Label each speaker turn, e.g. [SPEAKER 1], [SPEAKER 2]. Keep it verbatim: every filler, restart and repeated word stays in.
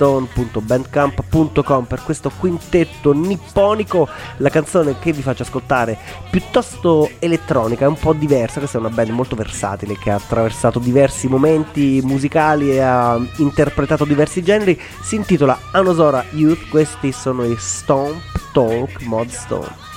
[SPEAKER 1] stone punto bandcamp punto com per questo quintetto nipponico. La canzone che vi faccio ascoltare piuttosto elettronica, è un po' diversa. Questa è una band molto versatile che ha attraversato diversi momenti musicali e ha interpretato diversi generi. Si intitola Anosora Youth, questi sono i Stomp Talk Mod Stone.